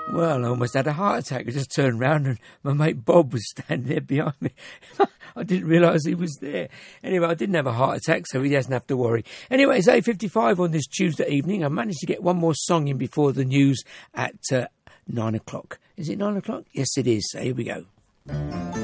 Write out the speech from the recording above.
Well, I almost had a heart attack. I just turned round and my mate Bob was standing there behind me. I didn't realise he was there. Anyway, I didn't have a heart attack, so he doesn't have to worry. Anyway, it's 8:55 on this Tuesday evening. I managed to get one more song in before the news at 9 o'clock. Is it 9 o'clock? Yes, it is. So here we go.